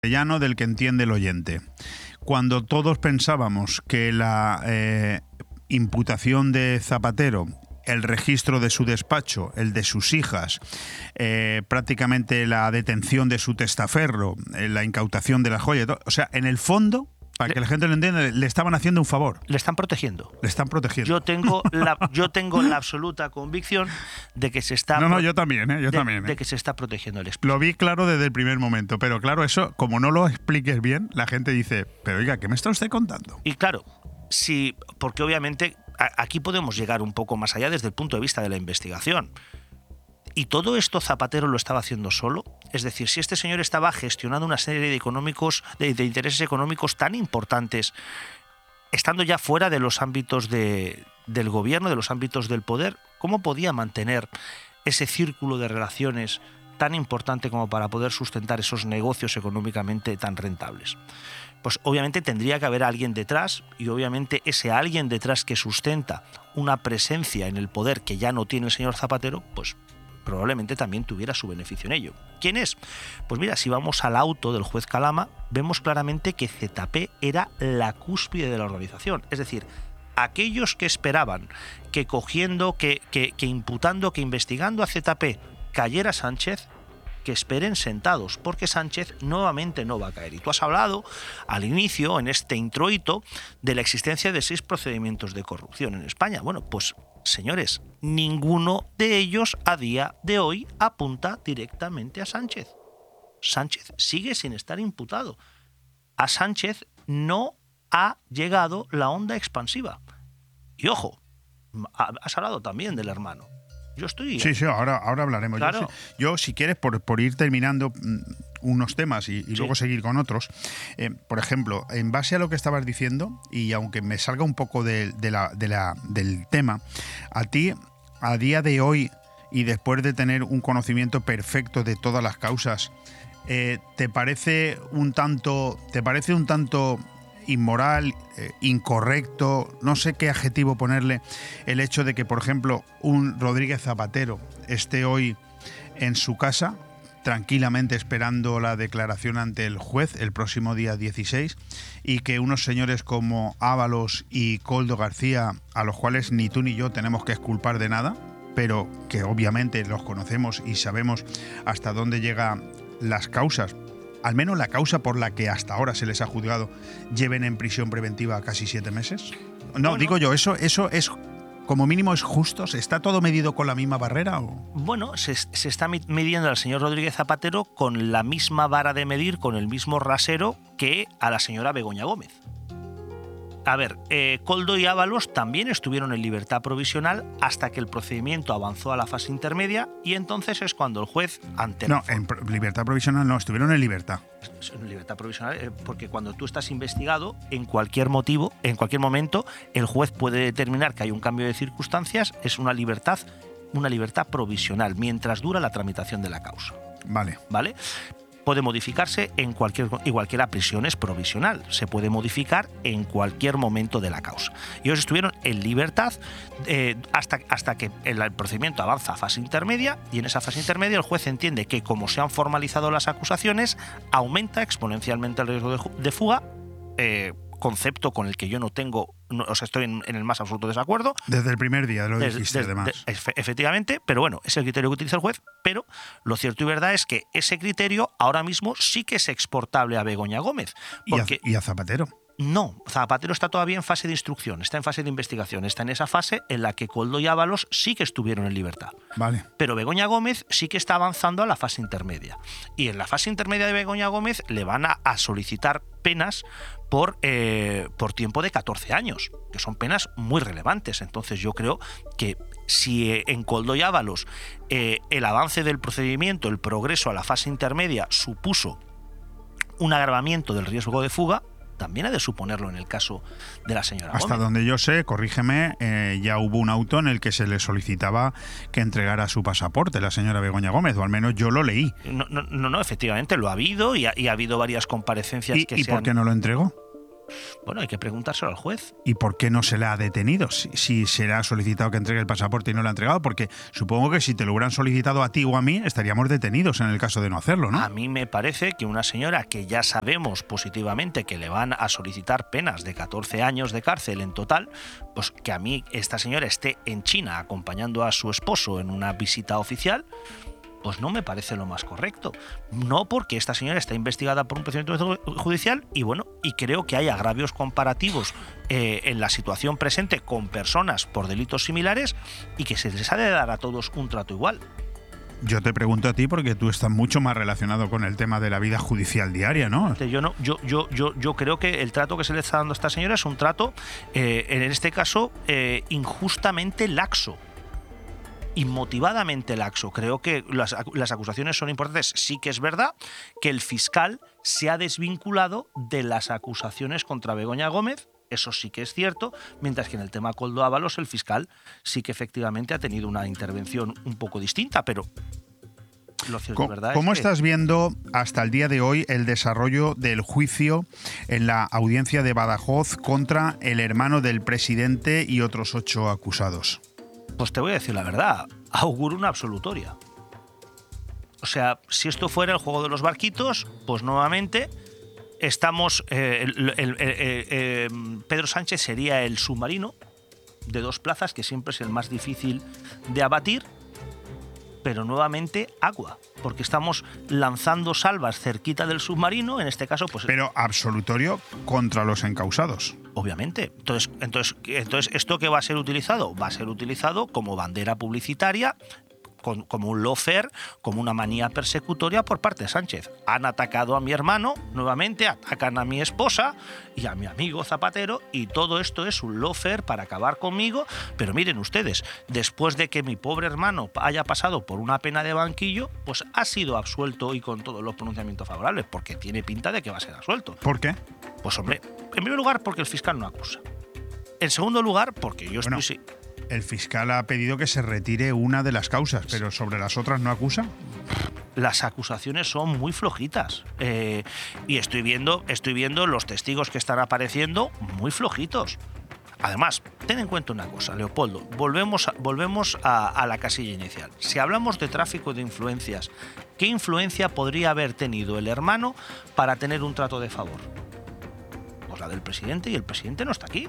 castellano del que entiende el oyente. Cuando todos pensábamos que la imputación de Zapatero, el registro de su despacho, el de sus hijas, prácticamente la detención de su testaferro, la incautación de las joyas, o sea, en el fondo, para que la gente lo entienda, le estaban haciendo un favor. Le están protegiendo. Le están protegiendo. Yo tengo la absoluta convicción de que se está... yo también. De que se está protegiendo el espíritu. Lo vi claro desde el primer momento, pero claro, eso, como no lo expliques bien, la gente dice, pero oiga, ¿qué me está usted contando? Y claro, sí, porque obviamente aquí podemos llegar un poco más allá desde el punto de vista de la investigación. ¿Y todo esto Zapatero lo estaba haciendo solo? Es decir, si este señor estaba gestionando una serie de intereses económicos tan importantes, estando ya fuera de los ámbitos del gobierno, de los ámbitos del poder, ¿cómo podía mantener ese círculo de relaciones tan importante como para poder sustentar esos negocios económicamente tan rentables? Pues obviamente tendría que haber alguien detrás, y obviamente ese alguien detrás que sustenta una presencia en el poder que ya no tiene el señor Zapatero, pues probablemente también tuviera su beneficio en ello. ¿Quién es? Pues mira, si vamos al auto del juez Calama, vemos claramente que ZP era la cúspide de la organización. Es decir, aquellos que esperaban que cogiendo, que imputando, que investigando a ZP cayera Sánchez, que esperen sentados, porque Sánchez nuevamente no va a caer. Y tú has hablado al inicio, en este introito, de la existencia de 6 procedimientos de corrupción en España. Bueno, pues señores, ninguno de ellos a día de hoy apunta directamente a Sánchez. Sánchez sigue sin estar imputado. A Sánchez no ha llegado la onda expansiva. Y ojo, has hablado también del hermano. Yo estoy... Sí, ahora hablaremos. Claro. Yo, si quieres, por ir terminando unos temas y luego seguir con otros, por ejemplo, en base a lo que estabas diciendo, y aunque me salga un poco del tema, a ti, a día de hoy, y después de tener un conocimiento perfecto de todas las causas, ¿te parece un tanto inmoral, incorrecto, no sé qué adjetivo ponerle, el hecho de que, por ejemplo, un Rodríguez Zapatero esté hoy en su casa tranquilamente esperando la declaración ante el juez el próximo día 16, y que unos señores como Ábalos y Koldo García, a los cuales ni tú ni yo tenemos que exculpar de nada, pero que obviamente los conocemos y sabemos hasta dónde llegan las causas, al menos la causa por la que hasta ahora se les ha juzgado, lleven en prisión preventiva casi 7 meses? No, bueno, digo yo, eso es, como mínimo, es justo. ¿Está todo medido con la misma barrera? ¿O? Bueno, se está midiendo al señor Rodríguez Zapatero con la misma vara de medir, con el mismo rasero que a la señora Begoña Gómez. A ver, Koldo y Ábalos también estuvieron en libertad provisional hasta que el procedimiento avanzó a la fase intermedia, y entonces es cuando el juez en libertad provisional no, estuvieron en libertad. En libertad provisional, porque cuando tú estás investigado, en cualquier momento, el juez puede determinar que hay un cambio de circunstancias, es una libertad provisional, mientras dura la tramitación de la causa. ¿Vale? Puede modificarse igual que la prisión es provisional, se puede modificar en cualquier momento de la causa. Ellos estuvieron en libertad hasta que el procedimiento avanza a fase intermedia, y en esa fase intermedia el juez entiende que, como se han formalizado las acusaciones, aumenta exponencialmente el riesgo de fuga, concepto con el que yo estoy en el más absoluto desacuerdo. Desde el primer día lo dijiste, además. Efectivamente, pero bueno, es el criterio que utiliza el juez, pero lo cierto y verdad es que ese criterio ahora mismo sí que es exportable a Begoña Gómez. ¿Y a Zapatero? No, Zapatero está todavía en fase de instrucción, está en fase de investigación, está en esa fase en la que Koldo y Ábalos sí que estuvieron en libertad. Vale. Pero Begoña Gómez sí que está avanzando a la fase intermedia. Y en la fase intermedia de Begoña Gómez le van a solicitar penas por tiempo de 14 años, que son penas muy relevantes. Entonces yo creo que si en Koldo y Ábalos el avance del procedimiento, el progreso a la fase intermedia supuso un agravamiento del riesgo de fuga, también ha de suponerlo en el caso de la señora Gómez. Hasta donde yo sé, corrígeme, ya hubo un auto en el que se le solicitaba que entregara su pasaporte la señora Begoña Gómez, o al menos yo lo leí. No, efectivamente lo ha habido, y ha habido varias comparecencias ¿Y por qué no lo entregó? Bueno, hay que preguntárselo al juez. ¿Y por qué no se le ha detenido? Si se le ha solicitado que entregue el pasaporte y no lo ha entregado, porque supongo que si te lo hubieran solicitado a ti o a mí, estaríamos detenidos en el caso de no hacerlo, ¿no? A mí me parece que una señora que ya sabemos positivamente que le van a solicitar penas de 14 años de cárcel en total, pues que a mí esta señora esté en China acompañando a su esposo en una visita oficial, pues no me parece lo más correcto. No, porque esta señora está investigada por un procedimiento judicial y bueno, y creo que hay agravios comparativos en la situación presente con personas por delitos similares y que se les ha de dar a todos un trato igual. Yo te pregunto a ti porque tú estás mucho más relacionado con el tema de la vida judicial diaria, ¿no? Yo creo que el trato que se le está dando a esta señora es un trato, en este caso, injustamente laxo. Inmotivadamente laxo. Creo que las acusaciones son importantes. Sí que es verdad que el fiscal se ha desvinculado de las acusaciones contra Begoña Gómez, eso sí que es cierto, mientras que en el tema Koldo Ábalos el fiscal sí que efectivamente ha tenido una intervención un poco distinta, pero lo cierto, ¿verdad? ¿Cómo estás viendo hasta el día de hoy el desarrollo del juicio en la audiencia de Badajoz contra el hermano del presidente y otros 8 acusados? Pues te voy a decir la verdad, auguro una absolutoria. O sea, si esto fuera el juego de los barquitos, pues nuevamente estamos... Pedro Sánchez sería el submarino de 2 plazas, que siempre es el más difícil de abatir, pero nuevamente agua, porque estamos lanzando salvas cerquita del submarino, en este caso... pues. Pero absolutorio contra los encausados. Obviamente. Entonces, ¿esto qué va a ser utilizado? Va a ser utilizado como bandera publicitaria, como un lawfare, como una manía persecutoria por parte de Sánchez. Han atacado a mi hermano, nuevamente atacan a mi esposa y a mi amigo Zapatero, y todo esto es un lawfare para acabar conmigo. Pero miren ustedes, después de que mi pobre hermano haya pasado por una pena de banquillo, pues ha sido absuelto y con todos los pronunciamientos favorables, porque tiene pinta de que va a ser absuelto. ¿Por qué? Pues hombre, en primer lugar porque el fiscal no acusa. En segundo lugar porque yo estoy... El fiscal ha pedido que se retire una de las causas, pero sobre las otras no acusa. Las acusaciones son muy flojitas, y estoy viendo los testigos que están apareciendo muy flojitos. Además, ten en cuenta una cosa, Leopoldo, volvemos a la casilla inicial. Si hablamos de tráfico de influencias, ¿qué influencia podría haber tenido el hermano para tener un trato de favor? Pues la del presidente, y el presidente no está aquí.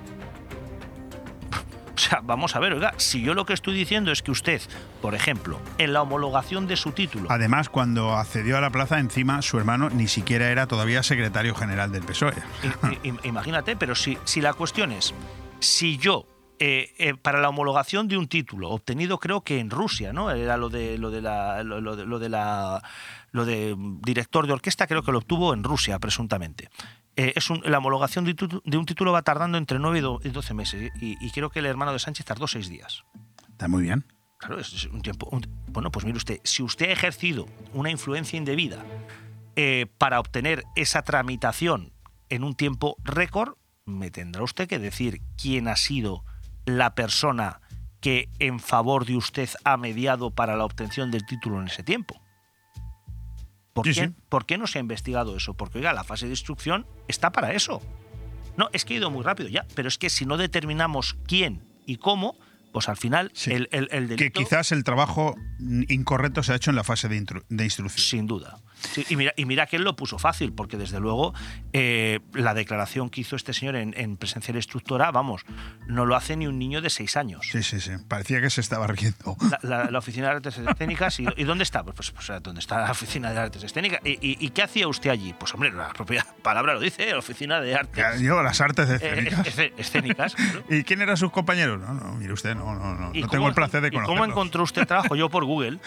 O sea, vamos a ver, oiga, si yo lo que estoy diciendo es que usted, por ejemplo, en la homologación de su título... Además, cuando accedió a la plaza, encima, su hermano ni siquiera era todavía secretario general del PSOE. Imagínate, pero si la cuestión es, si yo, para la homologación de un título, obtenido creo que en Rusia, ¿no? Era lo de director de orquesta, creo que lo obtuvo en Rusia, presuntamente. La homologación de un título va tardando entre 9 y 12 meses, y creo que el hermano de Sánchez tardó 6 días. Está muy bien. Claro, es un tiempo... Bueno, pues mire usted, si usted ha ejercido una influencia indebida para obtener esa tramitación en un tiempo récord, me tendrá usted que decir quién ha sido la persona que en favor de usted ha mediado para la obtención del título en ese tiempo. ¿Por qué no se ha investigado eso? Porque, oiga, la fase de instrucción está para eso. No, es que he ido muy rápido ya, pero es que si no determinamos quién y cómo, pues al final el delito... Que quizás el trabajo incorrecto se ha hecho en la fase de instrucción. Sin duda. Sí, y mira que él lo puso fácil, porque desde luego la declaración que hizo este señor en presencial instructora, vamos, no lo hace ni un niño de 6 años. Sí. Parecía que se estaba riendo. La Oficina de Artes Escénicas, ¿y dónde está? Pues ¿dónde está la Oficina de Artes Escénicas? ¿Y qué hacía usted allí? Pues hombre, la propia palabra lo dice, la Oficina de Artes. Yo, las artes escénicas. Escénicas, claro. ¿Y quién eran sus compañeros? No, mire usted, no tengo el placer de conocerlos. ¿Cómo encontró usted trabajo? Yo por Google.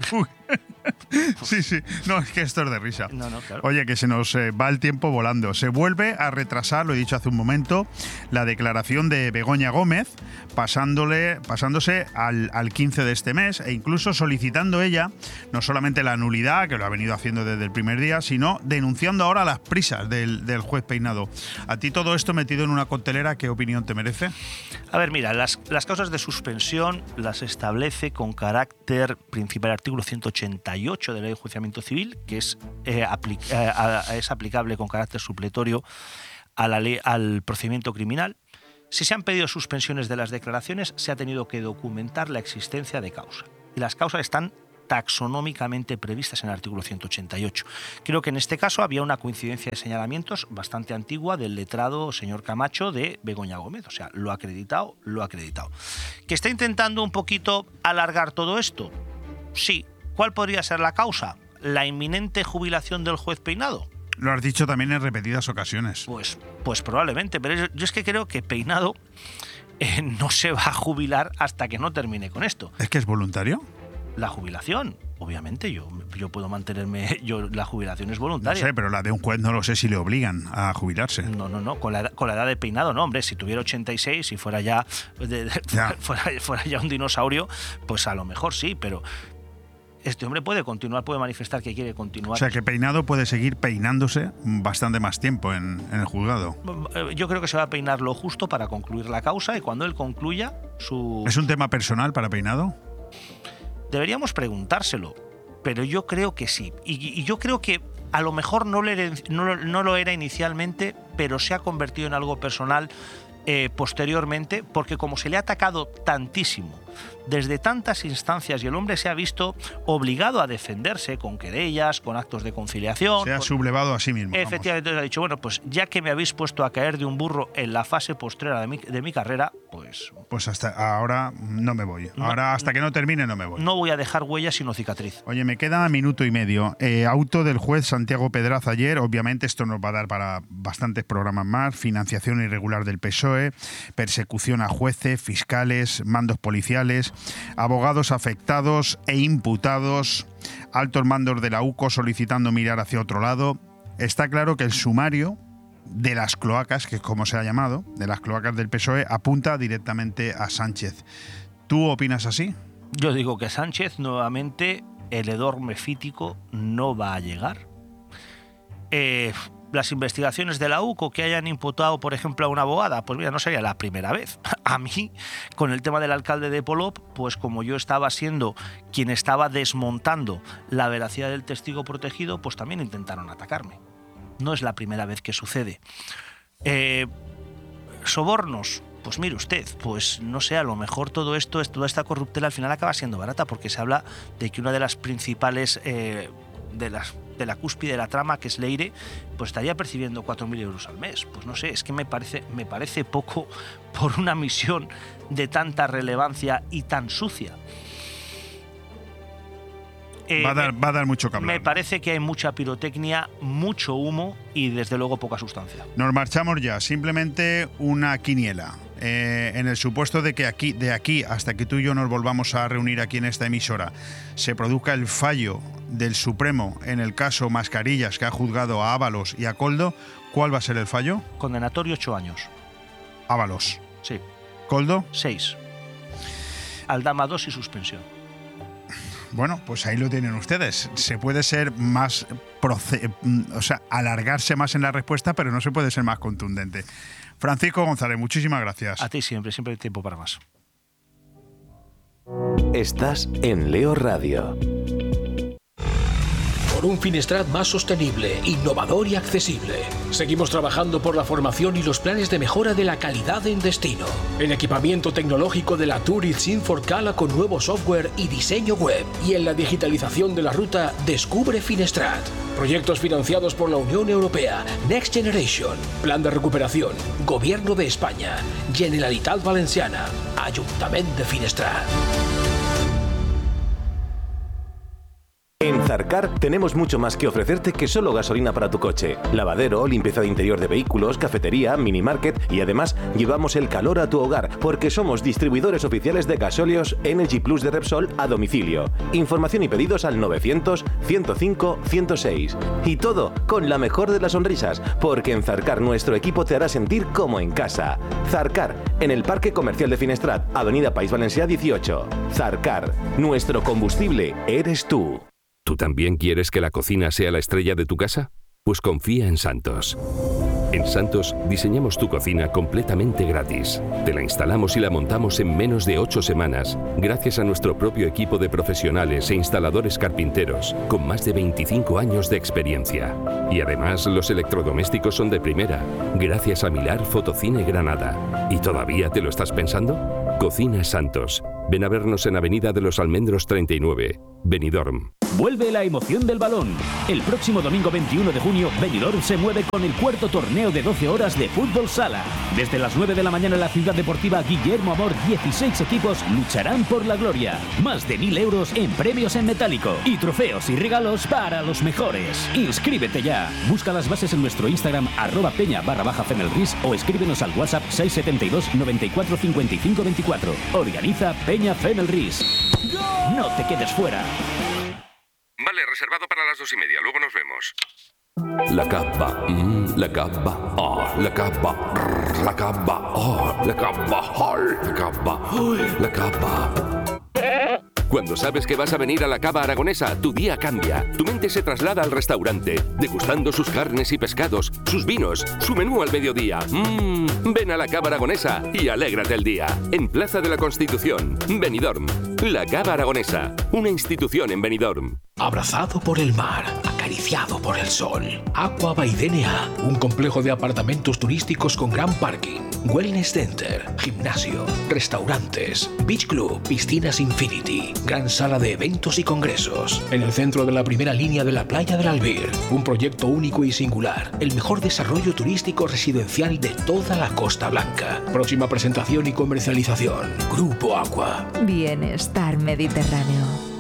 Sí. No, es que esto es de risa. No, claro. Oye, que se nos va el tiempo volando. Se vuelve a retrasar, lo he dicho hace un momento, la declaración de Begoña Gómez, pasándose al 15 de este mes, e incluso solicitando ella no solamente la nulidad, que lo ha venido haciendo desde el primer día, sino denunciando ahora las prisas del juez Peinado. A ti todo esto metido en una coctelera, ¿qué opinión te merece? A ver, mira, las causas de suspensión las establece con carácter principal el artículo 188 de la Ley de Enjuiciamiento Civil, que es aplicable con carácter supletorio al procedimiento criminal. Si se han pedido suspensiones de las declaraciones, se ha tenido que documentar la existencia de causa. Y las causas están taxonómicamente previstas en el artículo 188. Creo que en este caso había una coincidencia de señalamientos bastante antigua del letrado señor Camacho de Begoña Gómez. O sea, lo ha acreditado. ¿Que está intentando un poquito alargar todo esto? Sí. ¿Cuál podría ser la causa? ¿La inminente jubilación del juez Peinado? Lo has dicho también en repetidas ocasiones. Pues probablemente, pero yo es que creo que Peinado no se va a jubilar hasta que no termine con esto. ¿Es que es voluntario? La jubilación, obviamente, yo puedo mantenerme, la jubilación es voluntaria. No sé, pero la de un juez no lo sé si le obligan a jubilarse. No, con la edad de Peinado no, hombre, si tuviera 86 y fuera ya, fuera ya un dinosaurio, pues a lo mejor sí, pero este hombre puede manifestar que quiere continuar. O sea, que Peinado puede seguir peinándose bastante más tiempo en el juzgado. Yo creo que se va a peinar lo justo para concluir la causa y cuando él concluya su... ¿Es un tema personal para Peinado? Deberíamos preguntárselo, pero yo creo que sí. Y yo creo que a lo mejor no lo era inicialmente, pero se ha convertido en algo personal posteriormente, porque como se le ha atacado tantísimo desde tantas instancias y el hombre se ha visto obligado a defenderse con querellas, con actos de conciliación. Se ha sublevado a sí mismo. Efectivamente, ha dicho, bueno, pues ya que me habéis puesto a caer de un burro en la fase postrera de mi carrera, pues... Pues hasta ahora no me voy. Ahora, hasta que no termine, no me voy. No voy a dejar huellas sino cicatriz. Oye, me queda minuto y medio. Auto del juez Santiago Pedraz ayer. Obviamente esto nos va a dar para bastantes programas más. Financiación irregular del PSOE, persecución a jueces, fiscales, mandos policiales, abogados afectados e imputados, altos mandos de la UCO solicitando mirar hacia otro lado. Está claro que el sumario de las cloacas, que es como se ha llamado, de las cloacas del PSOE, apunta directamente a Sánchez. ¿Tú opinas así? Yo digo que Sánchez, nuevamente, el hedor mefítico no va a llegar. Las investigaciones de la UCO que hayan imputado, por ejemplo, a una abogada, pues mira, no sería la primera vez. A mí, con el tema del alcalde de Polop, pues como yo estaba siendo quien estaba desmontando la veracidad del testigo protegido, pues también intentaron atacarme. No es la primera vez que sucede. Sobornos, pues mire usted, pues no sé, a lo mejor toda esta corruptela al final acaba siendo barata, porque se habla de que una de las principales de la cúspide de la trama, que es Leire, pues estaría percibiendo 4.000 euros al mes. Pues no sé, es que me parece poco por una misión de tanta relevancia y tan sucia. Va a dar mucho que hablar. Me parece que hay mucha pirotecnia, mucho humo y desde luego poca sustancia. Nos marchamos ya, simplemente una quiniela. En el supuesto de que de aquí hasta que tú y yo nos volvamos a reunir aquí en esta emisora, se produzca el fallo del Supremo en el caso Mascarillas, que ha juzgado a Ábalos y a Koldo, ¿cuál va a ser el fallo? Condenatorio 8 años. Ábalos. Sí. ¿Koldo? 6. Aldama 2 y suspensión. Bueno, pues ahí lo tienen ustedes. Se puede ser más, alargarse más en la respuesta, pero no se puede ser más contundente. Francisco González, muchísimas gracias. A ti siempre hay tiempo para más. Estás en Leo Radio. Por un Finestrat más sostenible, innovador y accesible. Seguimos trabajando por la formación y los planes de mejora de la calidad en destino. El equipamiento tecnológico de la Tourist Sin4Cala con nuevo software y diseño web. Y en la digitalización de la ruta Descubre Finestrat. Proyectos financiados por la Unión Europea, Next Generation, Plan de Recuperación, Gobierno de España, Generalitat Valenciana, Ayuntamiento de Finestrat. En Zarcar tenemos mucho más que ofrecerte que solo gasolina para tu coche. Lavadero, limpieza de interior de vehículos, cafetería, minimarket y además llevamos el calor a tu hogar porque somos distribuidores oficiales de gasóleos Energy Plus de Repsol a domicilio. Información y pedidos al 900 105 106. Y todo con la mejor de las sonrisas, porque en Zarcar nuestro equipo te hará sentir como en casa. Zarcar, en el Parque Comercial de Finestrat, Avenida País Valencià 18. Zarcar, nuestro combustible eres tú. ¿Tú también quieres que la cocina sea la estrella de tu casa? Pues confía en Santos. En Santos diseñamos tu cocina completamente gratis. Te la instalamos y la montamos en menos de 8 semanas, gracias a nuestro propio equipo de profesionales e instaladores carpinteros, con más de 25 años de experiencia. Y además los electrodomésticos son de primera, gracias a Milar Fotocine Granada. ¿Y todavía te lo estás pensando? Cocina Santos. Ven a vernos en Avenida de los Almendros 39, Benidorm. Vuelve la emoción del balón. El próximo domingo 21 de junio, Benidorm se mueve con el cuarto torneo de 12 horas de fútbol sala. Desde las 9 de la mañana en la ciudad deportiva Guillermo Amor, 16 equipos lucharán por la gloria. Más de 1.000 euros en premios en metálico y trofeos y regalos para los mejores. Inscríbete ya. Busca las bases en nuestro Instagram @peña_fenelris o escríbenos al WhatsApp 672 94 55 24. Organiza Peña Fenelris. No te quedes fuera. Vale, reservado para las 2:30. Luego nos vemos. La capa, la capa, la capa, la capa, la capa, la capa, la capa. Cuando sabes que vas a venir a la Cava Aragonesa, tu día cambia. Tu mente se traslada al restaurante, degustando sus carnes y pescados, sus vinos, su menú al mediodía. Ven a la Cava Aragonesa y alégrate el día. En Plaza de la Constitución, Benidorm. La Cava Aragonesa, una institución en Benidorm. Abrazado por el mar, acariciado por el sol. Aqua by DNA, un complejo de apartamentos turísticos con gran parking, wellness center, gimnasio, restaurantes, beach club, piscinas infinity, gran sala de eventos y congresos. En el centro de la primera línea de la playa del Albir, un proyecto único y singular, el mejor desarrollo turístico residencial de toda la Costa Blanca. Próxima presentación y comercialización, Grupo Aqua. Bienestar Mediterráneo.